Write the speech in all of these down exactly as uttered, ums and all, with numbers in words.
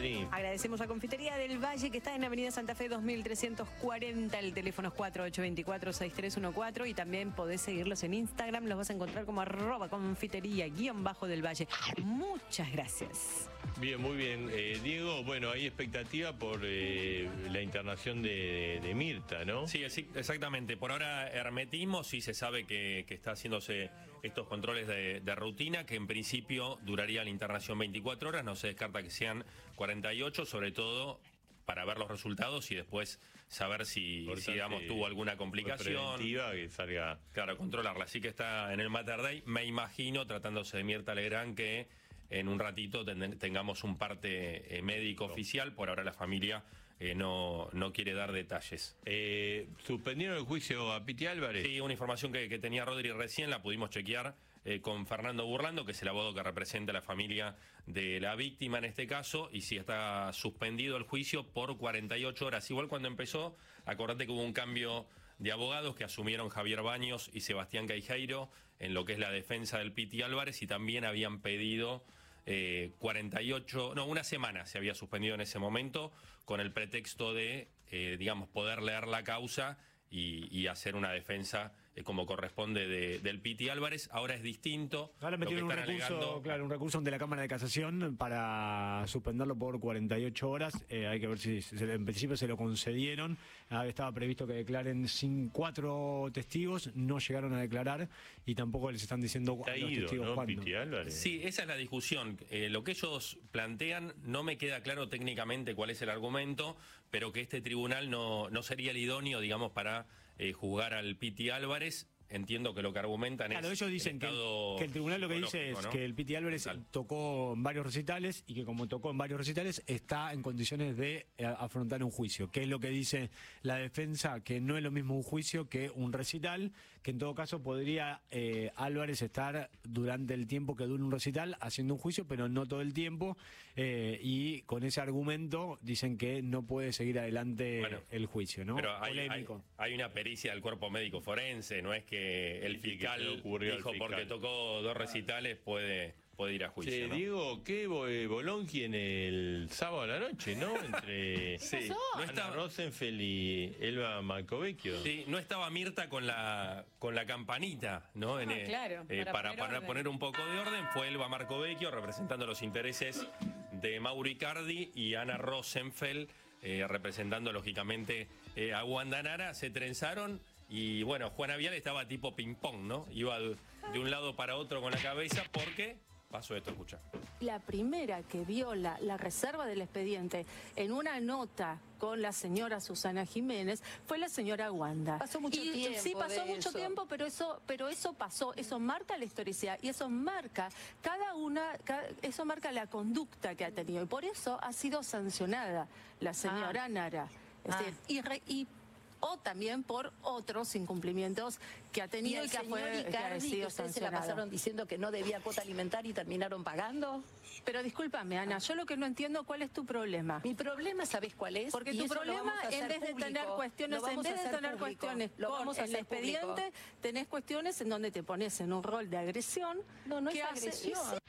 Rodri. Agradecemos a Confitería del Valle, que está en Avenida Santa Fe dos mil trescientos cuarenta. El teléfono es cuatro ocho dos cuatro, seis tres uno cuatro. Y también podés seguirlos en Instagram. Los vas a encontrar como arroba confitería guión bajo del Valle. Muchas gracias. Bien, muy bien. Eh, Diego, bueno, hay expectativa por eh, la internación de, de Mirta, ¿no? Sí, exactamente. Por ahora hermetismo, sí se sabe que, que está haciéndose estos controles de, de rutina, que en principio duraría la internación veinticuatro horas, no se descarta que sean cuarenta y ocho, sobre todo para ver los resultados y después saber si, si digamos, tuvo alguna complicación. Preventiva, que salga. Claro, controlarla. Así que está en el Mater Dei, me imagino, tratándose de Mirta Legrand, que en un ratito ten, tengamos un parte eh, médico no. oficial. Por ahora la familia eh, no, no quiere dar detalles. Eh, ¿Suspendieron el juicio a Piti Álvarez? Sí, una información que, que tenía Rodri recién, la pudimos chequear eh, con Fernando Burlando, que es el abogado que representa a la familia de la víctima en este caso, y sí está suspendido el juicio por cuarenta y ocho horas. Igual cuando empezó, acordate que hubo un cambio de abogados que asumieron Javier Baños y Sebastián Caijeiro en lo que es la defensa del Piti Álvarez, y también habían pedido eh, cuarenta y ocho, no, una semana se había suspendido en ese momento con el pretexto de, eh, digamos, poder leer la causa y, y hacer una defensa eh, como corresponde de, del Piti Álvarez. Ahora es distinto. Ahora metieron un recurso, alegando... claro, un recurso ante la Cámara de Casación para suspenderlo por cuarenta y ocho horas. Eh, hay que ver si se, en principio se lo concedieron. Ah, estaba previsto que declaren sin cuatro testigos, no llegaron a declarar y tampoco les están diciendo Está a los ido, testigos ¿no? cuándo. Piti Álvarez. Sí, esa es la discusión. Eh, lo que ellos plantean, no me queda claro técnicamente cuál es el argumento, pero que este tribunal no, no sería el idóneo, digamos, para eh, juzgar al Piti Álvarez. Entiendo que lo que argumentan claro, es... ellos dicen que el, que el tribunal lo que dice es, ¿no?, que el Piti Álvarez Total. tocó en varios recitales y que como tocó en varios recitales está en condiciones de eh, afrontar un juicio. Que es lo que dice la defensa, que no es lo mismo un juicio que un recital, que en todo caso podría eh, Álvarez estar durante el tiempo que dure un recital haciendo un juicio, pero no todo el tiempo, eh, y con ese argumento dicen que no puede seguir adelante bueno, el juicio, ¿no? Pero hay, hay, hay una pericia del cuerpo médico forense, no es que el fiscal dijo porque tocó dos recitales puede, puede ir a juicio. Che, ¿no? Diego, qué Bolonqui en el sábado a la noche, ¿no? Entre sí, no Ana estaba... Rosenfeld y Elba Marcovecchio. Sí, no estaba Mirta con la con la campanita, ¿no? Ah, en el, claro, eh, para, para, poner, para poner un poco de orden, fue Elba Marcovecchio representando los intereses de Mauro Icardi y Ana Rosenfeld eh, representando lógicamente eh, a Wanda Nara. Se trenzaron. Y bueno, Juana Viale estaba tipo ping-pong, ¿no? Iba de un lado para otro con la cabeza porque pasó esto, escucha. La primera que viola la reserva del expediente en una nota con la señora Susana Jiménez fue la señora Wanda. Pasó mucho y, tiempo. Sí, pasó mucho eso. tiempo, pero eso, pero eso pasó, eso marca la historicidad y eso marca cada una, cada, eso marca la conducta que ha tenido. Y por eso ha sido sancionada la señora ah. Nara. Es ah. decir, y, re, y o también por otros incumplimientos que ha tenido y, y que fue Icardi, que ha sido que ustedes se la pasaron diciendo que no debía cuota alimentaria y terminaron pagando. Pero discúlpame, Ana, yo lo que no entiendo, ¿cuál es tu problema? Mi problema, ¿sabés cuál es? Porque tu problema, en vez de tener cuestiones, en vez de tener cuestiones con el expediente, tenés cuestiones en donde te pones en un rol de agresión. No, no es agresión.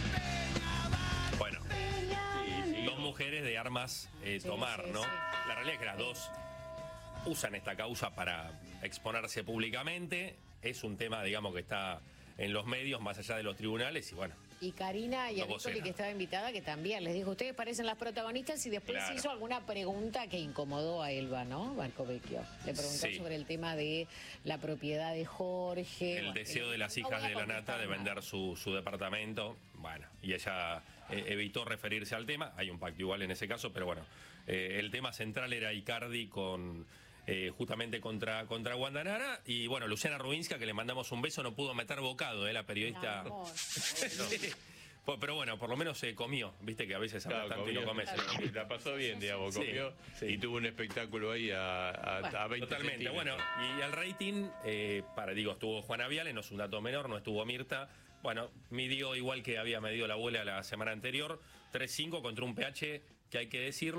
Bueno, dos mujeres de armas eh, tomar, ¿no? La realidad es que las dos usan esta causa para exponerse públicamente. Es un tema, digamos, que está en los medios, más allá de los tribunales, y bueno. Y Karina y no Anícoli, que estaba invitada, que también les dijo, ustedes parecen las protagonistas, y después claro. hizo alguna pregunta que incomodó a Elba, ¿no? Marcovecchio. Le preguntó sí. sobre el tema de la propiedad de Jorge. El bueno, deseo eh, de las hijas no de la Nata de vender su, su departamento. Bueno, y ella eh, evitó referirse al tema. Hay un pacto igual en ese caso, pero bueno. Eh, el tema central era Icardi con... Eh, justamente contra, contra Wanda Nara. Y bueno, Luciana Rubinska, que le mandamos un beso, no pudo meter bocado, ¿eh? La periodista. No, sí. Pero bueno, por lo menos se comió. Viste que a veces habla claro, tanto comió, y no comes. Claro. La pasó bien, digamos, comió sí, sí. y tuvo un espectáculo ahí a, a, bueno, a veinte totalmente. Bueno, y al rating, eh, para digo, estuvo Juana Viale, no es un dato menor, no estuvo Mirta. Bueno, midió igual que había medido la abuela la semana anterior, tres cinco contra un P H que hay que decirlo.